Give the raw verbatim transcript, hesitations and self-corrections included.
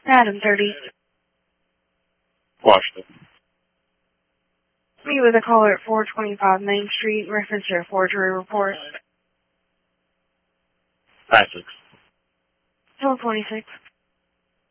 Adam, thirty. Washington. Meet with a caller at four twenty-five Main Street in reference to a forgery report. Five six. twelve twenty-six.